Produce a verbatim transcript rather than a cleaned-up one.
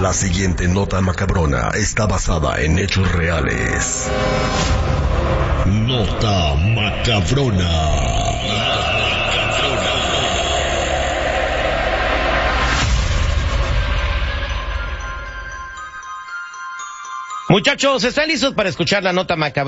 La siguiente nota macabrona está basada en hechos reales. Nota macabrona. Muchachos, ¿están listos para escuchar la nota macabra?